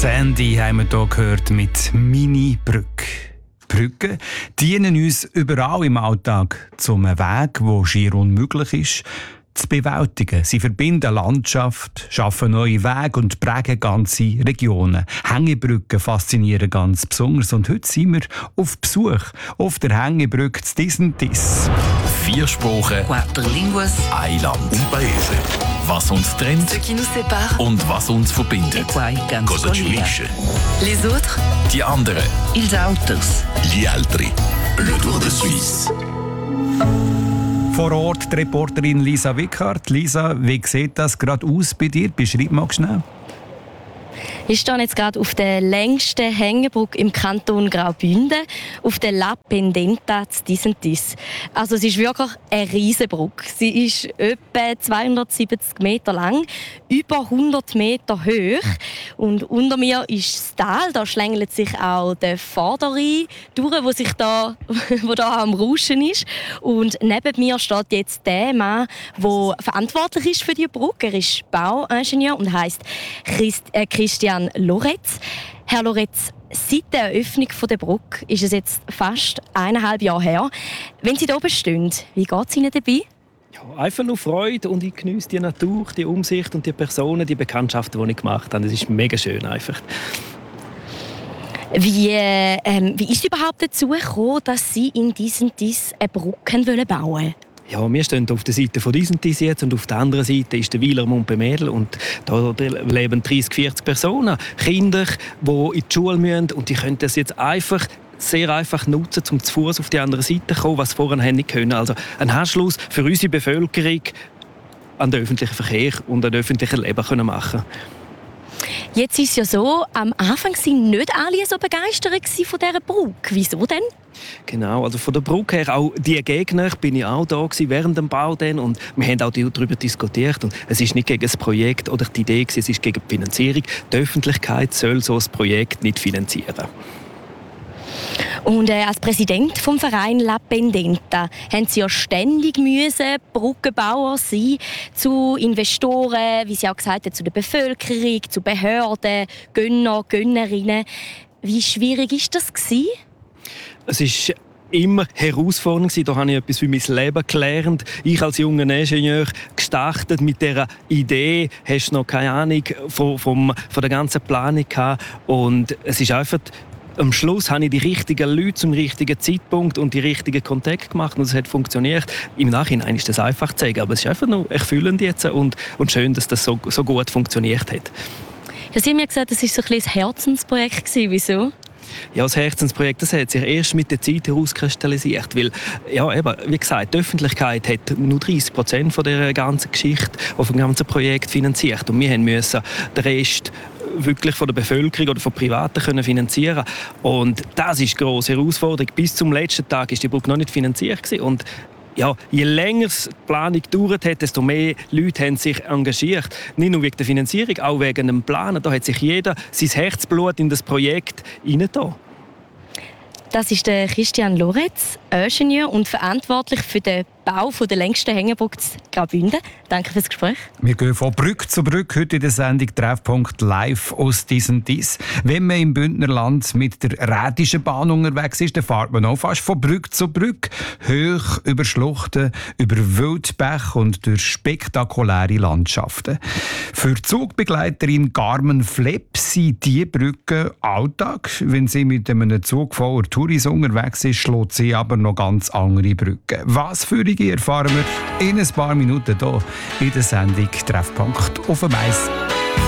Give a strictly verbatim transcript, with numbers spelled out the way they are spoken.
Sandy haben wir hier gehört mit Mini-Brücke. Brücken dienen uns überall im Alltag zum Weg, der schier unmöglich ist, zu bewältigen. Sie verbinden Landschaft, schaffen neue Wege und prägen ganze Regionen. Hängebrücken faszinieren ganz besonders. Und heute sind wir auf Besuch auf der Hängebrücke zu Disentis. Vier Sprachen, Quattro linguas, ein Land, un paese. Was uns trennt ce qui nous sépare, und was uns verbindet. qua ganz Cosa ci collega. unisce? Les autres, Die anderen. ils autres. Gli altri. Le Tour de Suisse. Vor Ort die Reporterin Lisa Wickhardt. Lisa, wie sieht das gerade aus bei dir? Beschreib mal schnell. Ich stehe jetzt gerade auf der längsten Hängebrücke im Kanton Graubünden, auf der La Pendenta zu Disentis. Also es ist wirklich eine riesige Brücke. Sie ist etwa zweihundertsiebzig Meter lang, über hundert Meter hoch. Und unter mir ist das Tal, da schlängelt sich auch der Vorderrhein durch, wo sich da, wo da am Rauschen ist. Und neben mir steht jetzt der Mann, der verantwortlich ist für die Brücke. Er ist Bauingenieur und heisst Christ, äh, Christian Loretz. Herr Loretz, seit der Eröffnung der Brücke ist es jetzt fast eineinhalb Jahre her. Wenn Sie hier oben stehen, wie geht es Ihnen dabei? Ja, einfach nur Freude und ich genieße die Natur, die Umsicht und die Personen, die Bekanntschaften, die ich gemacht habe. Das ist mega schön einfach. Wie, äh, ähm, wie ist es überhaupt dazu gekommen, dass Sie in Disentis eine Brücke bauen wollen? Ja, wir stehen auf der Seite von Disentis jetzt und auf der anderen Seite ist der Weiler Montpemedel und da leben dreißig, vierzig Personen, Kinder, die in die Schule müssen und die können das jetzt einfach sehr einfach nutzen, um zu Fuß auf die andere Seite zu kommen, was sie vorher nicht können. Also ein Anschluss für unsere Bevölkerung an den öffentlichen Verkehr und an das öffentliche Leben können machen. Jetzt ist es ja so, am Anfang waren nicht alle so begeistert von dieser Brücke. Wieso denn? Genau, also von der Brücke her, auch die Gegner, bin ich auch da gewesen, während dem Bau dann, und wir haben auch darüber diskutiert und es ist nicht gegen das Projekt oder die Idee gewesen, es ist gegen die Finanzierung. Die Öffentlichkeit soll so ein Projekt nicht finanzieren. Und äh, als Präsident vom Verein La Pendenta haben Sie ja ständig müssen Brückenbauer sein, zu Investoren, wie Sie auch gesagt haben, zu der Bevölkerung, zu Behörden, Gönner, Gönnerinnen. Wie schwierig ist das gewesen? Es ist immer herausfordernd. Da habe ich etwas für mein Leben gelernt. Ich als junger Ingenieur gestartet mit dieser Idee, hast noch keine Ahnung von, von, von der ganzen Planung gehabt. Und es ist einfach, am Schluss habe ich die richtigen Leute zum richtigen Zeitpunkt und die richtigen Kontakte gemacht und es hat funktioniert. Im Nachhinein ist das einfach zu sagen, aber es ist einfach nur erfüllend jetzt und, und schön, dass das so, so gut funktioniert hat. Ja, Sie haben mir gesagt, das war so ein bisschen ein Herzensprojekt. Wieso? Ja, das Herzensprojekt, das hat sich erst mit der Zeit herauskristallisiert, weil, ja, eben, wie gesagt, die Öffentlichkeit hat nur dreißig Prozent von der ganzen Geschichte, vom ganzen Projekt finanziert und wir mussten den Rest wirklich von der Bevölkerung oder von Privaten können finanzieren. Und das ist eine grosse Herausforderung. Bis zum letzten Tag war die Brücke noch nicht finanziert gewesen. Und ja, je länger die Planung gedauert hat, desto mehr Leute haben sich engagiert. Nicht nur wegen der Finanzierung, auch wegen dem Planen. Da hat sich jeder sein Herzblut in das Projekt hineingetan. Das ist der Christian Loretz, Ingenieur und verantwortlich für den Bau der längsten Hängebrücke zu Graubünden. Danke fürs Gespräch. Wir gehen von Brücke zu Brücke heute in der Sendung «Treffpunkt live» aus Disentis. Wenn man im Bündnerland mit der Rätischen Bahn unterwegs ist, dann fährt man auch fast von Brücke zu Brücke, hoch über Schluchten, über Wildbäche und durch spektakuläre Landschaften. Für die Zugbegleiterin Carmen Flepp sind diese Brücken Alltag. Wenn sie mit einem Zug voller Touris unterwegs ist, schlägt sie aber noch ganz andere Brücken. Was für erfahren wir in ein paar Minuten hier in der Sendung «Treffpunkt auf dem Eis».